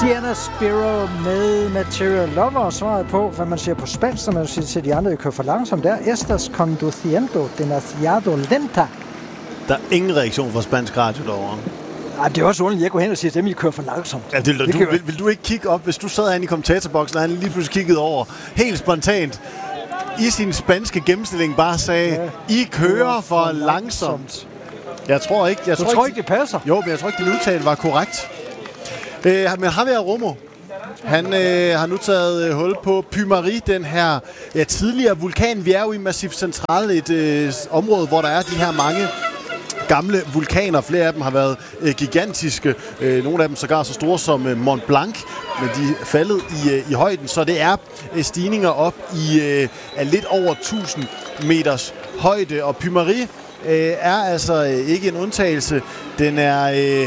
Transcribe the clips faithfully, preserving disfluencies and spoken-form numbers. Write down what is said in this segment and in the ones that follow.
Sienna Spiro med Material Lover, og svaret på, hvad man siger på spansk, når man siger til de andre, at kører for langsomt, der Estas conduciendo demasiado lenta. Der er ingen reaktion fra spansk radio derovre. Ej, det er også underligt, jeg går hen og siger til dem, I kører for langsomt. Ja, det, det du, vil, vil du ikke kigge op, hvis du sad herinde i kommentatorboksen, og han lige pludselig kiggede over, helt spontant, i sin spanske gennemstilling bare sagde, ja, I kører for, for langsomt. langsomt. Jeg tror ikke, jeg du tror, tror ikke, ikke, det passer? Jo, men jeg tror ikke, din udtale var korrekt. Øh, men Javier Romo, han øh, har nu taget øh, hul på Pymari, den her ja, tidligere vulkan. Vi er jo i Massif Central, et øh, område, hvor der er de her mange gamle vulkaner. Flere af dem har været øh, gigantiske. Øh, nogle af dem sågar så store som øh, Mont Blanc, men de er faldet i, øh, i højden. Så det er øh, stigninger op i øh, er lidt over tusind meters højde. Og Pymari øh, er altså øh, ikke en undtagelse. Den er øh, et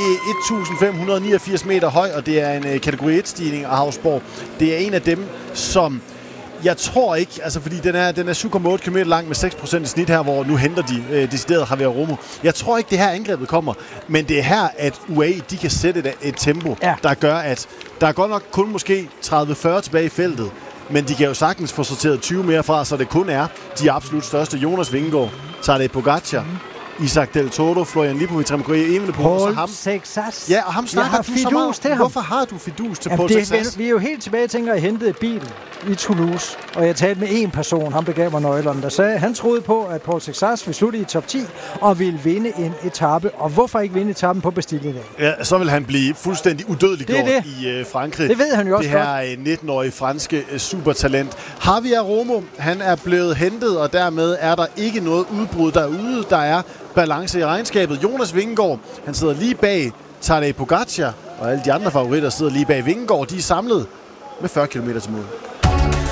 tusind fem hundrede niogfirs meter høj, og det er en øh, kategori et-stigning af Havsborg. Det er en af dem, som jeg tror ikke, altså fordi den er, den er syv komma otte kilometer lang med seks procent i snit her, hvor nu henter de øh, decideret Javier Romo. Jeg tror ikke, det her angrebet kommer, men det er her, at U A E, de kan sætte et, et tempo, ja, der gør, at der er godt nok kun måske tredive fyrre tilbage i feltet, men de kan jo sagtens få sorteret tyve mere fra, så det kun er de absolut største. Jonas Vingegaard, Tadej Pogacar, mm. Isaac Del Toro, Florian Lipovic, Remco Evenepoel og ham. Sexas. Ja, og ham snakker du så meget. Til ham. Hvorfor har du fidus til Jamen, Paul Sexas? Vi er jo helt tilbage, jeg tænker, at jeg hentede bilen i Toulouse, og jeg talte med en person, ham begav mig nøglerne, der sagde, han troede på, at Paul Sexas ville slutte i top ti og ville vinde en etape. Og hvorfor ikke vinde etappen på Bastille dag? Ja, så vil han blive fuldstændig udødeliggjort det det. i øh, Frankrig. Det ved han jo også det her godt. nitten-årige franske øh, supertalent. Javier Romo, han er blevet hentet, og dermed er der ikke noget udbrud derude. Der er balance i regnskabet. Jonas Vingegaard, han sidder lige bag Tadej Pogacar, og alle de andre favoritter sidder lige bag Vingegaard. De er samlet med fyrre kilometer til mål.